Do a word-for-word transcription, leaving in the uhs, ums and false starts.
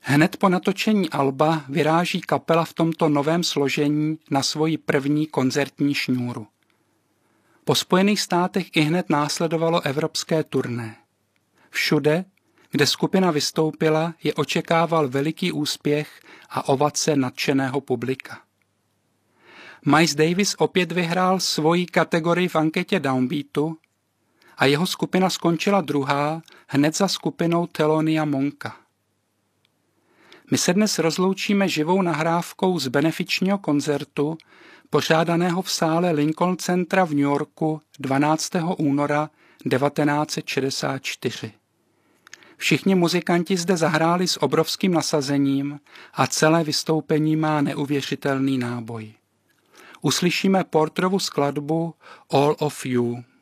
Hned po natočení alba vyráží kapela v tomto novém složení na svoji první koncertní šňůru. Po Spojených státech ihned následovalo evropské turné. Všude, kde skupina vystoupila, je očekával veliký úspěch a ovace nadšeného publika. Miles Davis opět vyhrál svoji kategorii v anketě Downbeatu a jeho skupina skončila druhá hned za skupinou Thelonious Monka. My se dnes rozloučíme živou nahrávkou z benefičního koncertu, pořádaného v sále Lincoln Centra v New Yorku dvanáctého února devatenáct set šedesát čtyři. Všichni muzikanti zde zahráli s obrovským nasazením a celé vystoupení má neuvěřitelný náboj. Uslyšíme Porterovu skladbu All of You.